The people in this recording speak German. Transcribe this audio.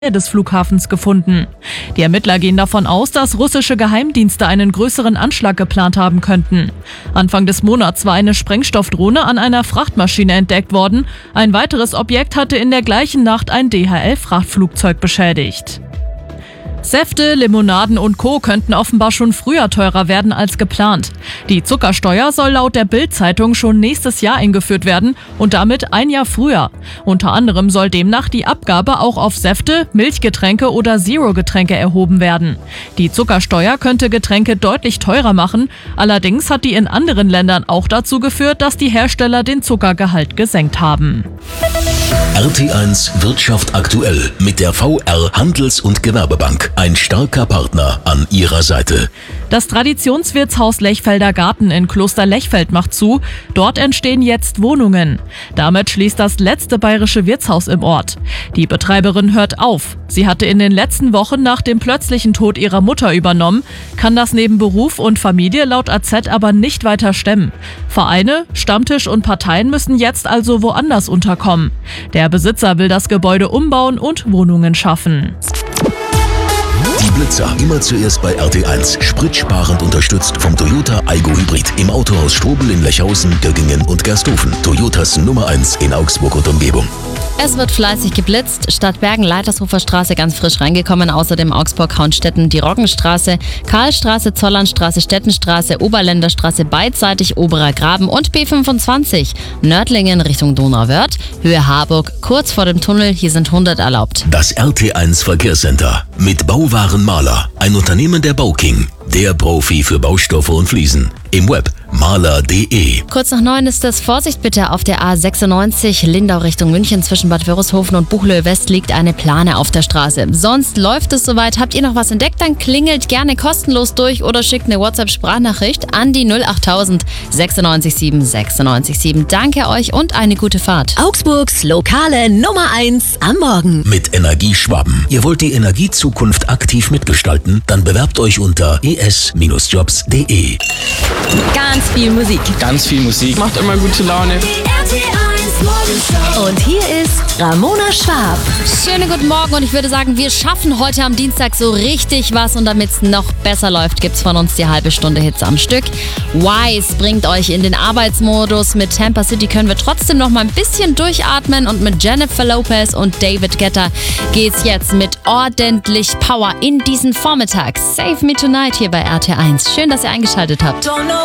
des Flughafens gefunden. Die Ermittler gehen davon aus, dass russische Geheimdienste einen größeren Anschlag geplant haben könnten. Anfang des Monats war eine Sprengstoffdrohne an einer Frachtmaschine entdeckt worden. Ein weiteres Objekt hatte in der gleichen Nacht ein DHL-Frachtflugzeug beschädigt. Säfte, Limonaden und Co. könnten offenbar schon früher teurer werden als geplant. Die Zuckersteuer soll laut der Bild-Zeitung schon nächstes Jahr eingeführt werden und damit ein Jahr früher. Unter anderem soll demnach die Abgabe auch auf Säfte, Milchgetränke oder Zero-Getränke erhoben werden. Die Zuckersteuer könnte Getränke deutlich teurer machen. Allerdings hat die in anderen Ländern auch dazu geführt, dass die Hersteller den Zuckergehalt gesenkt haben. RT1 Wirtschaft aktuell mit der VR Handels- und Gewerbebank. Ein starker Partner an ihrer Seite. Das Traditionswirtshaus Lechfelder Garten in Kloster Lechfeld macht zu. Dort entstehen jetzt Wohnungen. Damit schließt das letzte bayerische Wirtshaus im Ort. Die Betreiberin hört auf. Sie hatte in den letzten Wochen nach dem plötzlichen Tod ihrer Mutter übernommen, kann das neben Beruf und Familie laut AZ aber nicht weiter stemmen. Vereine, Stammtisch und Parteien müssen jetzt also woanders unterkommen. Der Besitzer will das Gebäude umbauen und Wohnungen schaffen. Die Blitzer immer zuerst bei RT1. Spritsparend unterstützt vom Toyota Aygo Hybrid. Im Autohaus Strobel in Lechhausen, Göggingen und Gersthofen. Toyotas Nummer 1 in Augsburg und Umgebung. Es wird fleißig geblitzt. Stadtbergen, Leitershofer Straße ganz frisch reingekommen. Außerdem Augsburg, Hauenstetten, die Roggenstraße, Karlstraße, Zollernstraße, Stettenstraße, Oberländerstraße, beidseitig Oberer Graben und B25. Nördlingen Richtung Donauwörth, Höhe Harburg, kurz vor dem Tunnel. Hier sind 100 erlaubt. Das RT1 Verkehrscenter mit Bauwaren Maler. Ein Unternehmen der Bauking. Der Profi für Baustoffe und Fliesen. Im Web maler.de. Kurz nach 9 ist es. Vorsicht bitte auf der A96 Lindau Richtung München. Zwischen Bad Wörishofen und Buchloe West liegt eine Plane auf der Straße. Sonst läuft es soweit. Habt ihr noch was entdeckt, dann klingelt gerne kostenlos durch oder schickt eine WhatsApp-Sprachnachricht an die 08000 967 967. Danke euch und eine gute Fahrt. Augsburgs lokale Nummer 1 am Morgen. Mit Energieschwaben. Ihr wollt die Energiezukunft aktiv mitgestalten? Dann bewerbt euch unter es-jobs.de. Ganz viel Musik. Ganz viel Musik. Macht immer gute Laune. Und hier ist Ramona Schwab. Schönen guten Morgen und ich würde sagen, wir schaffen heute am Dienstag so richtig was und damit es noch besser läuft, gibt's von uns die halbe Stunde Hits am Stück. Wise bringt euch in den Arbeitsmodus. Mit Tampa City können wir trotzdem noch mal ein bisschen durchatmen und mit Jennifer Lopez und David Guetta geht's jetzt mit ordentlich Power in diesen Vormittag. Save Me Tonight hier bei RT1. Schön, dass ihr eingeschaltet habt.